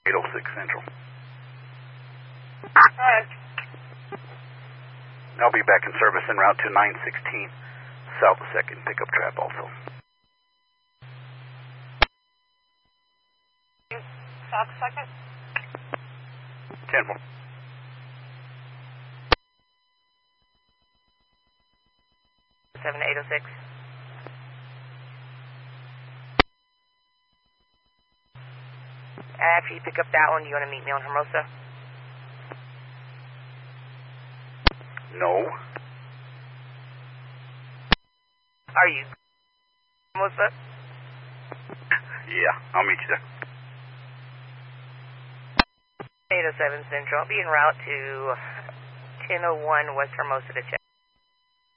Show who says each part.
Speaker 1: 806 Central.
Speaker 2: Alright.
Speaker 1: I'll be back in service en route to 916 South 2nd pickup trap also.
Speaker 2: South 2nd?
Speaker 1: 10-4.
Speaker 2: Seven 806. After you pick up that one, do you want to meet me on Hermosa?
Speaker 1: No.
Speaker 2: Are you Hermosa?
Speaker 1: Yeah, I'll meet you there.
Speaker 2: 807 Central. I'll be en route to 1001 West Hermosa to check.